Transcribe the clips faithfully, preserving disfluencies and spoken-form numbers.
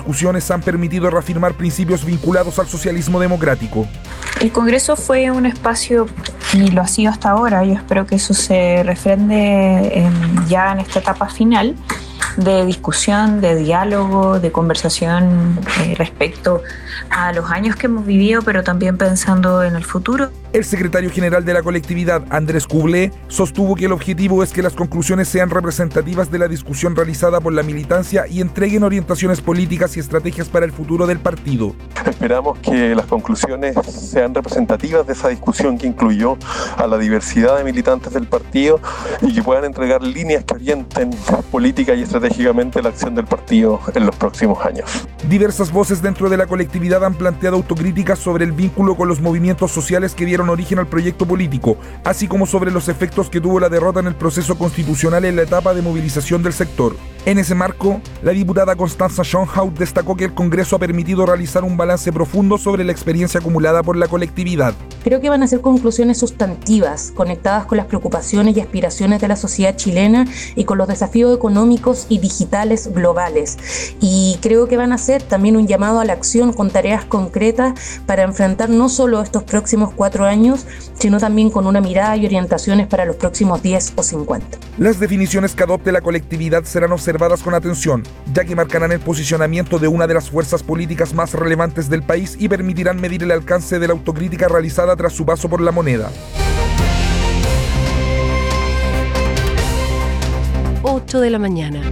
discusiones han permitido reafirmar principios vinculados al socialismo democrático. El Congreso fue un espacio, y lo ha sido hasta ahora, yo espero que eso se refrende en, ya en esta etapa final, de discusión, de diálogo, de conversación eh, respecto a los años que hemos vivido, pero también pensando en el futuro. El secretario general de la colectividad, Andrés Cublé, sostuvo que el objetivo es que las conclusiones sean representativas de la discusión realizada por la militancia y entreguen orientaciones políticas y estrategias para el futuro del partido. Esperamos que las conclusiones sean representativas de esa discusión que incluyó a la diversidad de militantes del partido y que puedan entregar líneas que orienten política y estratégicamente la acción del partido en los próximos años. Diversas voces dentro de la colectividad han planteado autocríticas sobre el vínculo con los movimientos sociales que dieron origen al proyecto político, así como sobre los efectos que tuvo la derrota en el proceso constitucional en la etapa de movilización del sector. En ese marco, la diputada Constanza Schönhaut destacó que el Congreso ha permitido realizar un balance profundo sobre la experiencia acumulada por la colectividad. Creo que van a ser conclusiones sustantivas, conectadas con las preocupaciones y aspiraciones de la sociedad chilena y con los desafíos económicos y digitales globales. Y creo que van a ser también un llamado a la acción con tareas concretas para enfrentar no solo estos próximos cuatro años, sino también con una mirada y orientaciones para los próximos diez o cincuenta. Las definiciones que adopte la colectividad serán observadas con atención, ya que marcarán el posicionamiento de una de las fuerzas políticas más relevantes del país y permitirán medir el alcance de la autocrítica realizada tras su paso por la moneda. ocho de la mañana.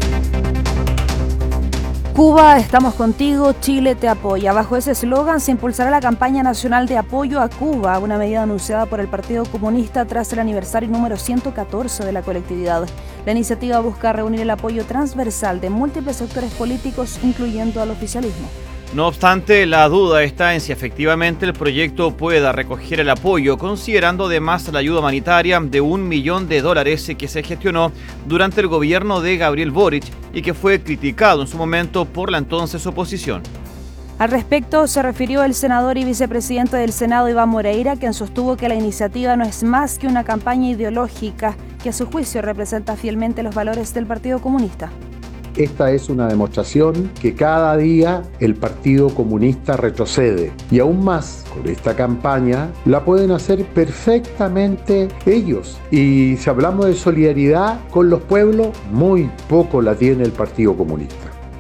Cuba, estamos contigo, Chile te apoya. Bajo ese eslogan se impulsará la campaña nacional de apoyo a Cuba, una medida anunciada por el Partido Comunista tras el aniversario número ciento catorce de la colectividad. La iniciativa busca reunir el apoyo transversal de múltiples sectores políticos, incluyendo al oficialismo. No obstante, la duda está en si efectivamente el proyecto pueda recoger el apoyo, considerando además la ayuda humanitaria de un millón de dólares que se gestionó durante el gobierno de Gabriel Boric y que fue criticado en su momento por la entonces oposición. Al respecto, se refirió el senador y vicepresidente del Senado, Iván Moreira, quien sostuvo que la iniciativa no es más que una campaña ideológica que a su juicio representa fielmente los valores del Partido Comunista. Esta es una demostración que cada día el Partido Comunista retrocede. Y aún más, con esta campaña, la pueden hacer perfectamente ellos. Y si hablamos de solidaridad con los pueblos, muy poco la tiene el Partido Comunista.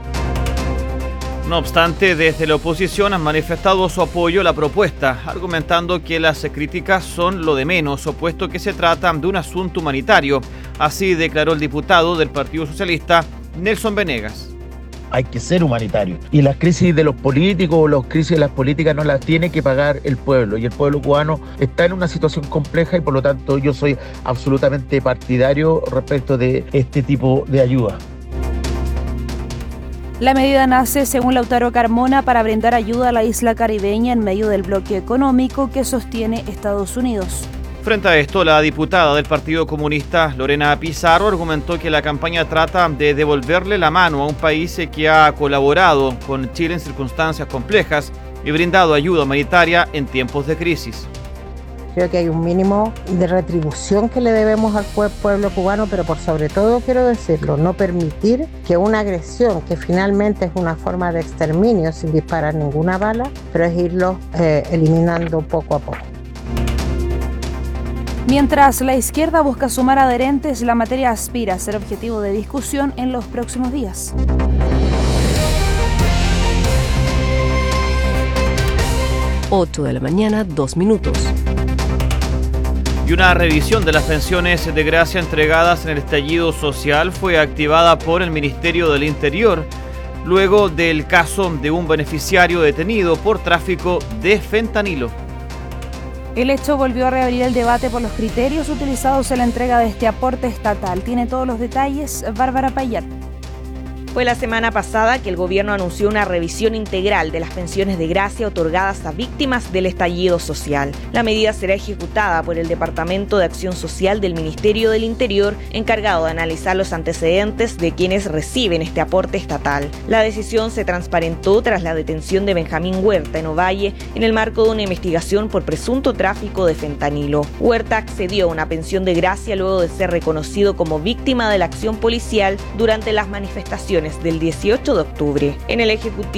No obstante, desde la oposición han manifestado su apoyo a la propuesta, argumentando que las críticas son lo de menos, puesto que se trata de un asunto humanitario. Así declaró el diputado del Partido Socialista, Nelson Venegas. Hay que ser humanitario. Y las crisis de los políticos, las crisis de las políticas no las tiene que pagar el pueblo. Y el pueblo cubano está en una situación compleja y por lo tanto yo soy absolutamente partidario respecto de este tipo de ayuda. La medida nace, según Lautaro Carmona, para brindar ayuda a la isla caribeña en medio del bloqueo económico que sostiene Estados Unidos. Frente a esto, la diputada del Partido Comunista, Lorena Pizarro, argumentó que la campaña trata de devolverle la mano a un país que ha colaborado con Chile en circunstancias complejas y brindado ayuda humanitaria en tiempos de crisis. Creo que hay un mínimo de retribución que le debemos al pueblo cubano, pero por sobre todo, quiero decirlo, no permitir que una agresión, que finalmente es una forma de exterminio sin disparar ninguna bala, pero es irlo eh, eliminando poco a poco. Mientras la izquierda busca sumar adherentes, la materia aspira a ser objetivo de discusión en los próximos días. ocho de la mañana, dos minutos. Y una revisión de las pensiones de gracia entregadas en el estallido social fue activada por el Ministerio del Interior, luego del caso de un beneficiario detenido por tráfico de fentanilo. El hecho volvió a reabrir el debate por los criterios utilizados en la entrega de este aporte estatal. Tiene todos los detalles Bárbara Payat. Fue la semana pasada que el gobierno anunció una revisión integral de las pensiones de gracia otorgadas a víctimas del estallido social. La medida será ejecutada por el Departamento de Acción Social del Ministerio del Interior, encargado de analizar los antecedentes de quienes reciben este aporte estatal. La decisión se transparentó tras la detención de Benjamín Huerta en Ovalle en el marco de una investigación por presunto tráfico de fentanilo. Huerta accedió a una pensión de gracia luego de ser reconocido como víctima de la acción policial durante las manifestaciones del dieciocho de octubre. En el Ejecutivo